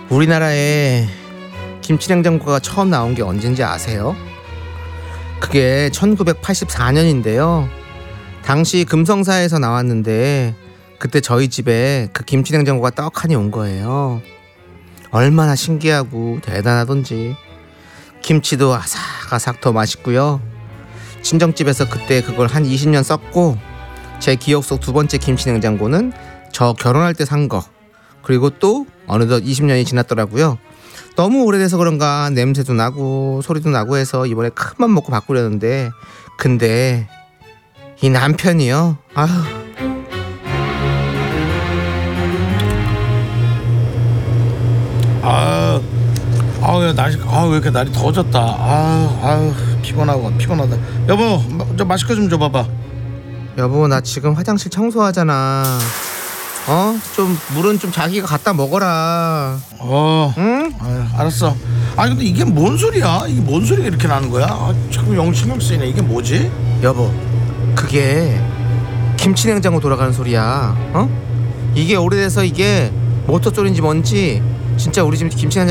우리나라에 김치냉장고가 처음 나온 게 언젠지 아세요? 그게 1984년인데요. 당시 금성사에서 나왔는데 그때 저희 집에 그 김치냉장고가 떡하니 온 거예요. 얼마나 신기하고 대단하던지. 김치도 아삭아삭 더 맛있고요. 친정집에서 그때 그걸 한 20년 썼고, 제 기억 속 두 번째 김치냉장고는 저 결혼할 때 산 거. 그리고 또 어느덧 20년이 지났더라고요. 너무 오래돼서 그런가 냄새도 나고 소리도 나고 해서 이번에 큰맘 먹고 바꾸려는데, 근데 이 남편이요. 아휴. 야, 날씨, 왜 이렇게 날이 더워졌다. 피곤하다. 여보, 좀 마시고 좀 줘봐봐. 여보, 나 지금 화장실 청소하잖아. 좀 물은 좀 자기가 갖다 먹어라. 응? 알았어. 아니 근데 이게 뭔 소리야? 이게 뭔 소리가 이렇게 나는 거야? 자꾸 영 신경 쓰이네. 이게 뭐지? 여보, 그게 김치냉장고 돌아가는 소리야. 이게 오래돼서 이게 모터 소리인지 뭔지 진짜 우리 집 김치냉장고